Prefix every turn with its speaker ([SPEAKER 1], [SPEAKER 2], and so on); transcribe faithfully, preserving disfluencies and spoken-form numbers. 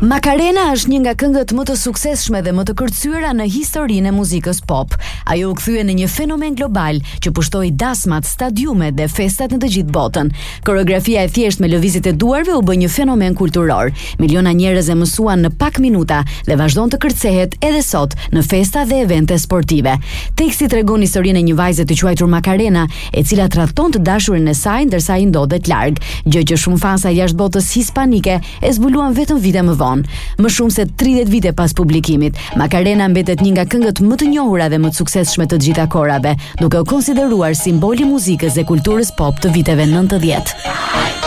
[SPEAKER 1] Macarena është një nga këngët më të suksesshme dhe më të kërcyera në historinë e muzikës pop. Ajo u kthye në një fenomen global që pushtoi dasmat, stadiumet dhe festat në të gjithë botën. Koreografia e thjeshtë me lëvizjet e duarve u bë një fenomen kulturor. Miliona njerëz e mësuan në pak minuta dhe vazhdon të kërcehet edhe sot në festa dhe evente sportive. Teksti tregon historinë e një vajze të quajtur Macarena, e cila tradhton të dashurin e saj ndërsa ai ndodhet larg, gjë që shumë fansa jashtë botës hispanike e zbuluan vetëm vite më vonë. Më shumë se tridhjetë vite pas publikimit, Macarena mbetet një nga këngët më të njohura dhe më të suksesshme të gjitha kohërave, duke u konsideruar simboli i muzikës dhe kulturës pop të viteve nëntëdhjetë.